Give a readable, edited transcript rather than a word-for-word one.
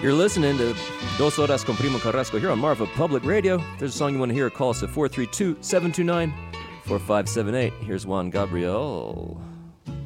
You're listening to Dos Horas con Primo Carrasco here on Marfa Public Radio. If there's a song you want to hear, call us at 432-729-4578. Here's Juan Gabriel.